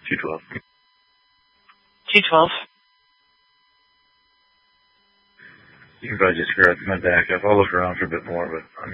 212. 212. You can probably just figure out my backup. I'll look around for a bit more, but